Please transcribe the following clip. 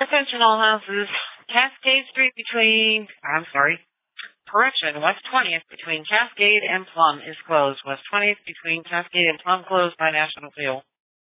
Attention all houses. Cascade Street West 20th between Cascade and Plum is closed. West 20th between Cascade and Plum closed by National Fuel.